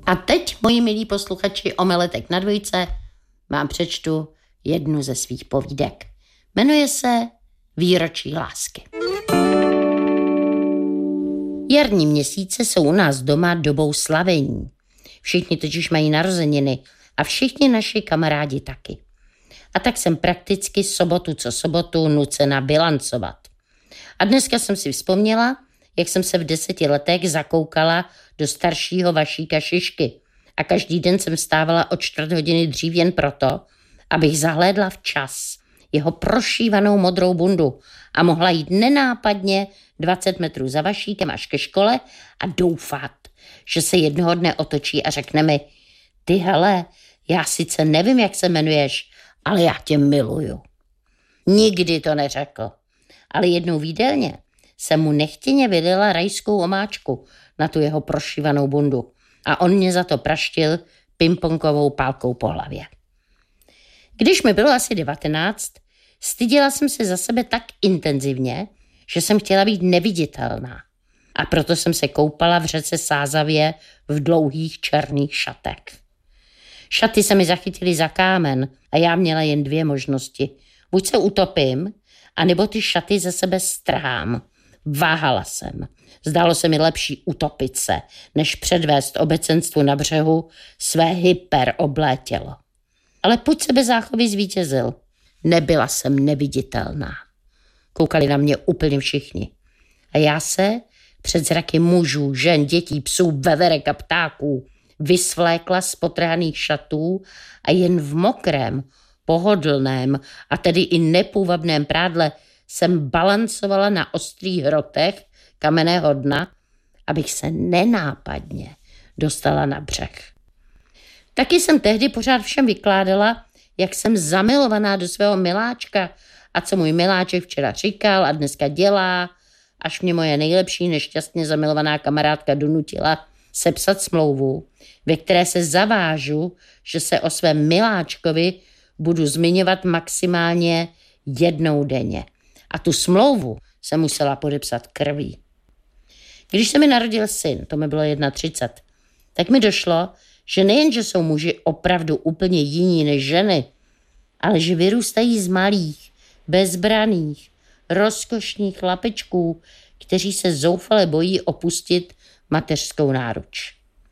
A teď, moji milí posluchači Omeletek na dvojce, vám přečtu jednu ze svých povídek. Jmenuje se Výročí lásky. Jarní měsíce jsou u nás doma dobou slavení. Všichni totiž mají narozeniny a všichni naši kamarádi taky. A tak jsem prakticky sobotu co sobotu nucena bilancovat. A dneska jsem si vzpomněla, jak jsem se v 10 letech zakoukala do staršího Vašíka Šišky. A každý den jsem vstávala o 4 hodiny dřív jen proto, abych zahlédla včas jeho prošívanou modrou bundu a mohla jít nenápadně 20 metrů za Vašíkem až ke škole a doufat, že se jednoho dne otočí a řekne mi: ty hele, já sice nevím, jak se jmenuješ, ale já tě miluju. Nikdy to neřekl, ale jednou v jídelně jsem mu nechtěně vylila rajskou omáčku na tu jeho prošívanou bundu a on mě za to praštil pingpongovou pálkou po hlavě. Když mi bylo asi 19, styděla jsem se za sebe tak intenzivně, že jsem chtěla být neviditelná. A proto jsem se koupala v řece Sázavě v dlouhých černých šatech. Šaty se mi zachytily za kámen a já měla jen 2 možnosti. Buď se utopím, anebo ty šaty ze sebe strhám. Váhala jsem. Zdálo se mi lepší utopit se, než předvést obecenstvu na břehu své hyperoblé tělo. Ale pud sebezáchovy zvítězil. Nebyla jsem neviditelná. Koukali na mě úplně všichni. A já se před zraky mužů, žen, dětí, psů, veverek a ptáků vysvlékla z potrhaných šatů a jen v mokrém, pohodlném a tedy i nepůvabném prádle jsem balancovala na ostrých hrotech kamenného dna, abych se nenápadně dostala na břeh. Taky jsem tehdy pořád všem vykládala, jak jsem zamilovaná do svého miláčka a co můj miláček včera říkal a dneska dělá, až mě moje nejlepší nešťastně zamilovaná kamarádka donutila sepsat smlouvu, ve které se zavážu, že se o svém miláčkovi budu zmiňovat maximálně 1 denně. A tu smlouvu jsem musela podepsat krví. Když se mi narodil syn, to mi bylo 31, tak mi došlo, že nejen, že jsou muži opravdu úplně jiní než ženy, ale že vyrůstají z malých, bezbraných, rozkošných chlapečků, kteří se zoufale bojí opustit mateřskou náruč.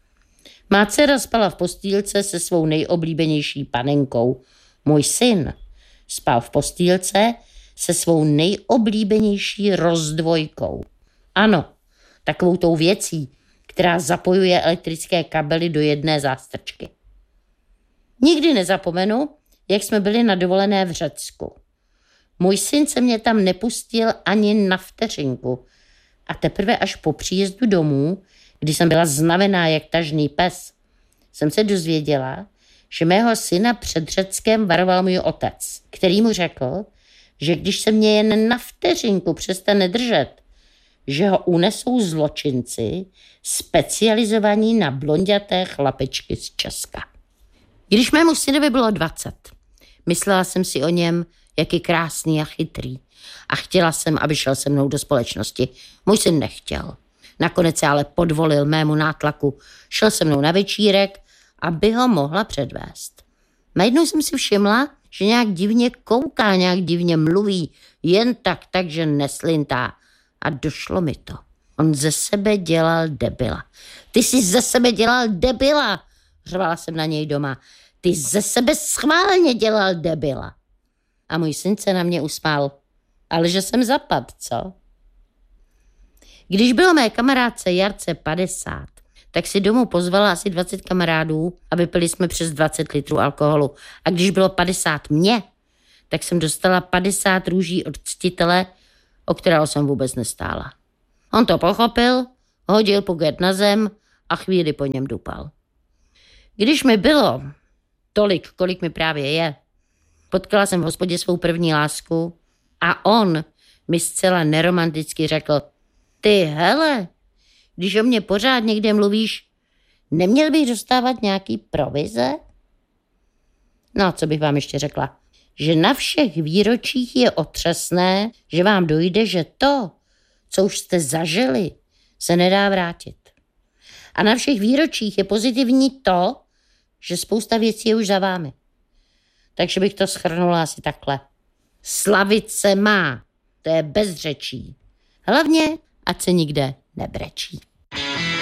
Má dcera spala v postýlce se svou nejoblíbenější panenkou. Můj syn spal v postýlce se svou nejoblíbenější rozdvojkou. Ano, takovou tou věcí, která zapojuje elektrické kabely do jedné zástrčky. Nikdy nezapomenu, jak jsme byli na dovolené v Řecku. Můj syn se mě tam nepustil ani na vteřinku a teprve až po příjezdu domů, kdy jsem byla znavená jak tažný pes, jsem se dozvěděla, že mého syna před Řeckem varoval můj otec, který mu řekl, že když se mě jen na vteřinku přestane držet, že ho unesou zločinci specializovaní na blonďaté chlapečky z Česka. Když mému synovi bylo 20, myslela jsem si o něm, jak je krásný a chytrý a chtěla jsem, aby šel se mnou do společnosti. Můj syn nechtěl. Nakonec se ale podvolil mému nátlaku. Šel se mnou na večírek, aby ho mohla předvést. Najednou jsem si všimla, že nějak divně kouká, nějak divně mluví, jen tak, že neslintá. A došlo mi to. On ze sebe dělal debila. Ty jsi ze sebe dělal debila, řvala jsem na něj doma. Ty ze sebe schválně dělal debila. A můj syn se na mě usmál. Ale že jsem zapad, co? Když bylo mé kamarádce Jarce 50, tak si domů pozvala asi 20 kamarádů a vypili jsme přes 20 litrů alkoholu. A když bylo 50 mě, tak jsem dostala 50 růží od ctitele, o kterého jsem vůbec nestála. On to pochopil, hodil puget na zem a chvíli po něm dupal. Když mi bylo tolik, kolik mi právě je, potkala jsem v hospodě svou první lásku a on mi zcela neromanticky řekl: ty hele, když o mě pořád někde mluvíš, neměl bych dostávat nějaký provize? No, co bych vám ještě řekla? Že na všech výročích je otřesné, že vám dojde, že to, co už jste zažili, se nedá vrátit. A na všech výročích je pozitivní to, že spousta věcí je už za vámi. Takže bych to shrnula asi takhle. Slavit se má, to je bez řečí. Hlavně, ať se nikde nebrečí.